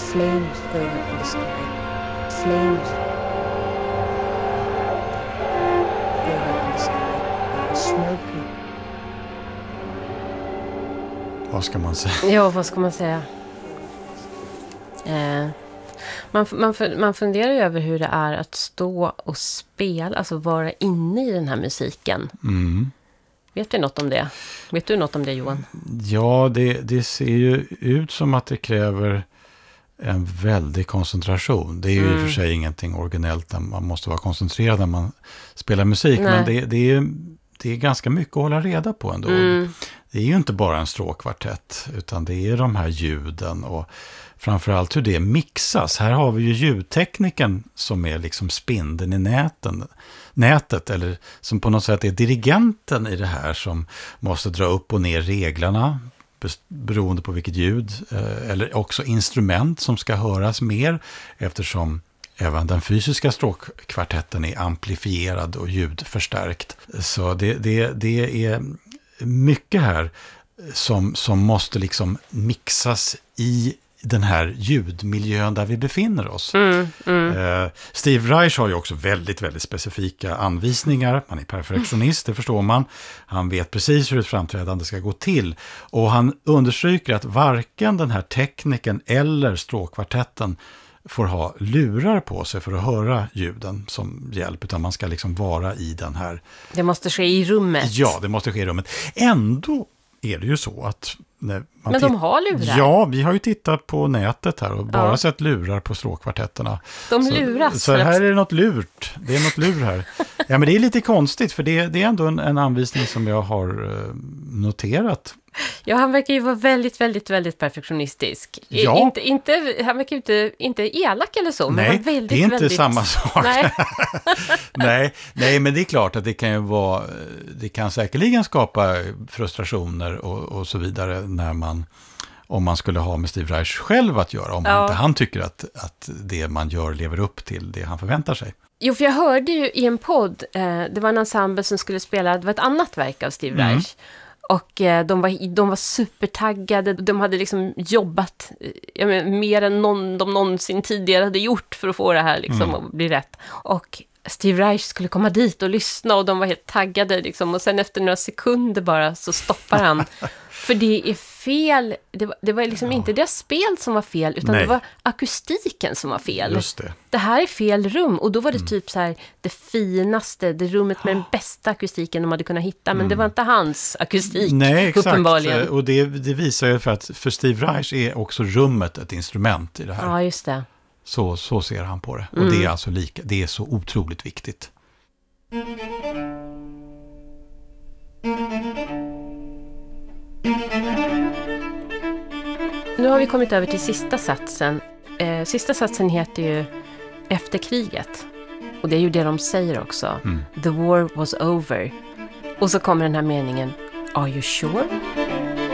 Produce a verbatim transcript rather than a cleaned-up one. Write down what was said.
Flames going up in the sky. Flames going up in the sky. And smoking. Vad ska man säga? Ja, vad ska man säga? Eh, man, man, man funderar ju över hur det är att stå och spela, alltså vara inne i den här musiken. Mm. Vet du något om det? Vet du något om det, Johan? Ja, det, det ser ju ut som att det kräver en väldig koncentration. Det är ju mm. i och för sig ingenting originellt när man måste vara koncentrerad när man spelar musik. Nej. Men det, det, är, det är ganska mycket att hålla reda på ändå. Mm. Det är ju inte bara en stråkkvartett utan det är de här ljuden och framförallt hur det mixas. Här har vi ju ljudtekniken som är liksom spindeln i näten, nätet eller som på något sätt är dirigenten i det här som måste dra upp och ner reglarna beroende på vilket ljud eller också instrument som ska höras mer eftersom även den fysiska stråkkvartetten är amplifierad och ljudförstärkt. Så det, det, det är mycket här som, som måste liksom mixas i den här ljudmiljön där vi befinner oss. Mm, mm. Uh, Steve Reich har ju också väldigt, väldigt specifika anvisningar. Han är perfektionist, det förstår man. Han vet precis hur ett framträdande ska gå till. Och han understryker att varken den här tekniken eller stråkkvartetten får ha lurar på sig för att höra ljuden som hjälp, utan man ska liksom vara i den här... Det måste ske i rummet. Ja, det måste ske i rummet. Ändå är det ju så att... När man Men de har lurar? Ja, vi har ju tittat på nätet här och bara ja. sett lurar på stråkkvartetterna. De så, luras? Så här är det något lurt. Det är något lur här. Ja, men det är lite konstigt för det, det är ändå en, en anvisning som jag har uh, noterat. Ja, han verkar ju vara väldigt, väldigt, väldigt perfektionistisk. Ja. Inte, inte, han verkar ju inte, inte elak eller så. Nej, men väldigt, det är inte väldigt... samma sak. Nej. nej, nej, men det är klart att det kan ju vara, det kan säkerligen skapa frustrationer och, och så vidare när man, om man skulle ha med Steve Reich själv att göra, om ja. inte han tycker att, att det man gör lever upp till det han förväntar sig. Jo, för jag hörde ju i en podd, eh, det var en ensemble som skulle spela, det var ett annat verk av Steve mm. Reich. Och eh, de, var, de var supertaggade, de hade liksom jobbat jag menar, mer än någon, de någonsin tidigare hade gjort för att få det här liksom, mm. att bli rätt. Och Steve Reich skulle komma dit och lyssna och de var helt taggade liksom, och sen efter några sekunder bara så stoppar han. För det är fel, det var, det var liksom ja. inte deras spel som var fel utan Nej. det var akustiken som var fel. Just det. Det här är fel rum och då var det mm. typ så här det finaste, det rummet med den bästa akustiken de hade kunnat hitta, men mm. det var inte hans akustik. Nej, exakt. Uppenbarligen. Och det, det visar ju för att för Steve Reich är också rummet ett instrument i det här. Ja, just det. Så, så ser han på det. Och mm. det är alltså lika, det är så otroligt viktigt. Nu har vi kommit över till sista satsen. Eh, sista satsen heter ju Efter kriget. Och det är ju det de säger också. Mm. The war was over. Och så kommer den här meningen. Are you sure?